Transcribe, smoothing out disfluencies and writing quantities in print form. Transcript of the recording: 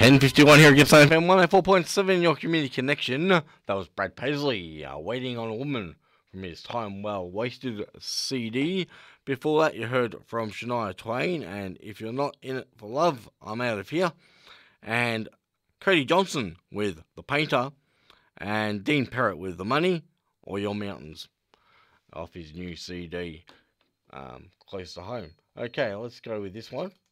10:51 here at Gippsland FM 104.7, your community connection. That was Brad Paisley, Waiting on a Woman, from his Time Well Wasted CD. Before that, you heard from Shania Twain, and If You're Not In It For Love, I'm Out of Here. And Cody Johnson with The Painter, and Dean Perrett with The Money, or Your Mountains, off his new CD, Close to Home. Okay, let's go with this one.